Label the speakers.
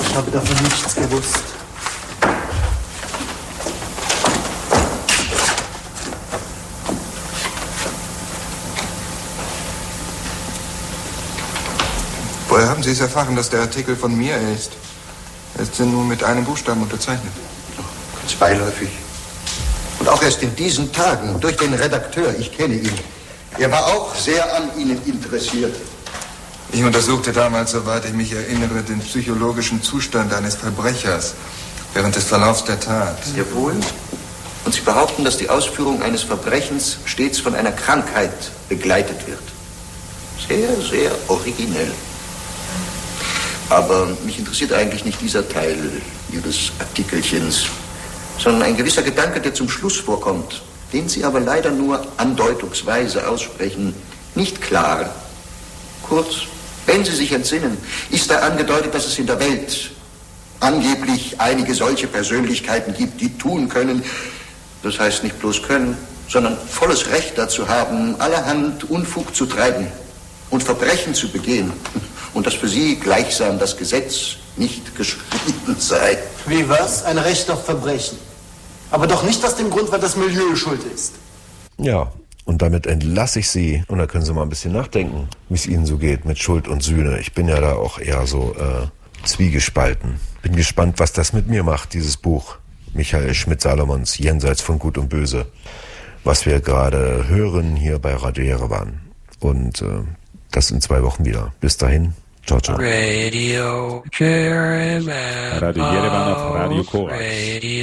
Speaker 1: Ich habe davon nichts gewusst.
Speaker 2: Woher haben Sie es erfahren, dass der Artikel von mir ist? Er ist nur mit einem Buchstaben unterzeichnet.
Speaker 3: Ganz beiläufig. Und auch erst in diesen Tagen durch den Redakteur. Ich kenne ihn. Er war auch sehr an Ihnen interessiert.
Speaker 2: Ich untersuchte damals, soweit ich mich erinnere, den psychologischen Zustand eines Verbrechers während des Verlaufs der Tat.
Speaker 3: Jawohl. Und Sie behaupten, dass die Ausführung eines Verbrechens stets von einer Krankheit begleitet wird. Sehr, sehr originell. Aber mich interessiert eigentlich nicht dieser Teil Ihres Artikelchens, sondern ein gewisser Gedanke, der zum Schluss vorkommt, den Sie aber leider nur andeutungsweise aussprechen, nicht klar. Kurz, wenn Sie sich entsinnen, ist da angedeutet, dass es in der Welt angeblich einige solche Persönlichkeiten gibt, die tun können, das heißt nicht bloß können, sondern volles Recht dazu haben, allerhand Unfug zu treiben und Verbrechen zu begehen. Und dass für Sie gleichsam das Gesetz nicht geschrieben sei.
Speaker 1: Wie was? Ein Recht auf Verbrechen. Aber doch nicht aus dem Grund, weil das Milieu schuld ist.
Speaker 4: Ja, und damit entlasse ich Sie. Und da können Sie mal ein bisschen nachdenken, wie es Ihnen so geht mit Schuld und Sühne. Ich bin ja da auch eher so zwiegespalten. Bin gespannt, was das mit mir macht, dieses Buch. Michael Schmidt-Salomons Jenseits von Gut und Böse. Was wir gerade hören hier bei Radio Jerewan. Und das in 2 Wochen wieder. Bis dahin. Ciao, ciao.
Speaker 5: Radio Jerewan auf Radio Korax.